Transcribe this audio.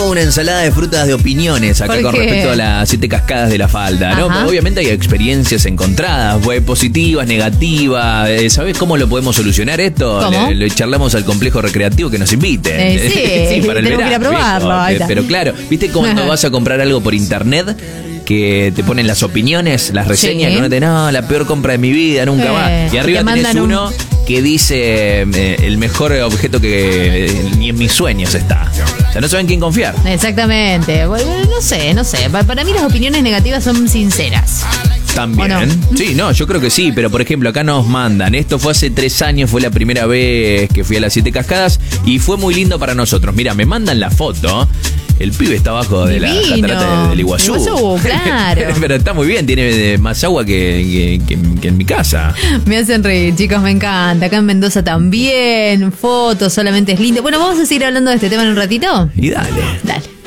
toda una ensalada de frutas de opiniones acá con respecto a las 7 cascadas de la falda, ¿no? Obviamente hay experiencias encontradas, positivas, negativas. ¿Sabés cómo lo podemos solucionar esto? Le charlamos al complejo recreativo que nos invite. Sí, para el verano. Que ir a probarlo. Pero claro, ¿viste cuando vas a comprar algo por internet? Que te ponen las opiniones, las reseñas, que uno te la peor compra de mi vida, nunca más. Y arriba tenés uno que dice el mejor objeto que ni en mis sueños está. O sea, no saben quién confiar. Exactamente. Bueno, no sé. Para mí las opiniones negativas son sinceras. También. No? Sí, yo creo que sí, pero por ejemplo acá nos mandan, esto fue hace 3 años, fue la primera vez que fui a las 7 cascadas y fue muy lindo para nosotros. Mira, me mandan la foto. El pibe está abajo de la catarata del Iguazú. Claro. Pero está muy bien, tiene más agua que en mi casa. Me hacen reír, chicos, me encanta. Acá en Mendoza también, fotos, solamente es lindo. Bueno, vamos a seguir hablando de este tema en un ratito. Y dale.